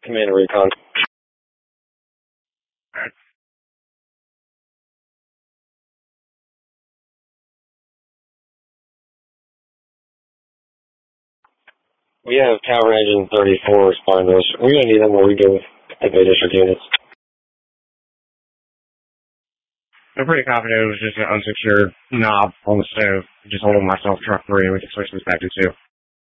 Command Recon. We have Tower Engine 34 responding to us. We're going to need them when we go with FA District units. I'm pretty confident it was just an unsecured knob on the stove. Just holding myself truck free and we can switch this back to 2.